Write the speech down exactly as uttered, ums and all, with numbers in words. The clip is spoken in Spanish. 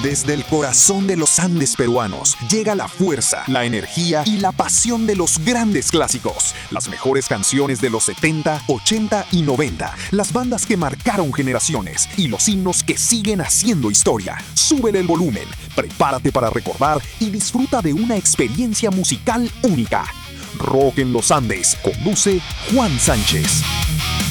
Desde el corazón de los Andes peruanos llega la fuerza, la energía y la pasión de los grandes clásicos. Las mejores canciones de los setenta, ochenta y noventa. Las bandas que marcaron generaciones y los himnos que siguen haciendo historia. Súbele el volumen, prepárate para recordar y disfruta de una experiencia musical única. Rock en los Andes, conduce Juan Sánchez.